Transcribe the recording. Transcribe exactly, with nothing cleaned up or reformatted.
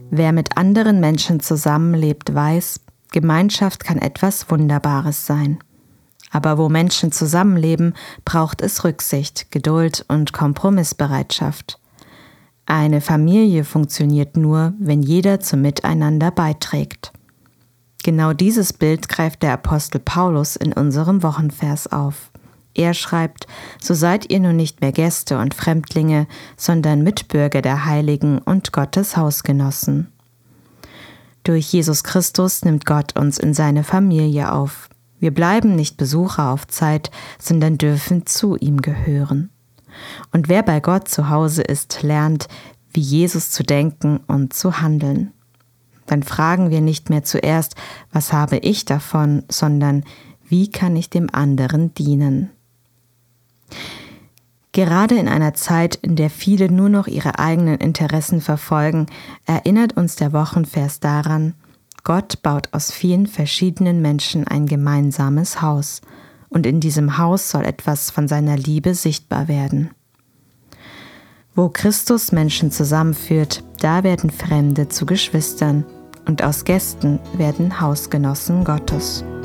Wer mit anderen Menschen zusammenlebt, weiß, Gemeinschaft kann etwas Wunderbares sein. Aber wo Menschen zusammenleben, braucht es Rücksicht, Geduld und Kompromissbereitschaft. Eine Familie funktioniert nur, wenn jeder zum Miteinander beiträgt. Genau dieses Bild greift der Apostel Paulus in unserem Wochenvers auf. Er schreibt: So seid ihr nun nicht mehr Gäste und Fremdlinge, sondern Mitbürger der Heiligen und Gottes Hausgenossen. Durch Jesus Christus nimmt Gott uns in seine Familie auf. Wir bleiben nicht Besucher auf Zeit, sondern dürfen zu ihm gehören. Und wer bei Gott zu Hause ist, lernt, wie Jesus zu denken und zu handeln. Dann fragen wir nicht mehr zuerst, was habe ich davon, sondern wie kann ich dem anderen dienen? Gerade in einer Zeit, in der viele nur noch ihre eigenen Interessen verfolgen, erinnert uns der Wochenvers daran: Gott baut aus vielen verschiedenen Menschen ein gemeinsames Haus, und in diesem Haus soll etwas von seiner Liebe sichtbar werden. Wo Christus Menschen zusammenführt, da werden Fremde zu Geschwistern, und aus Gästen werden Hausgenossen Gottes.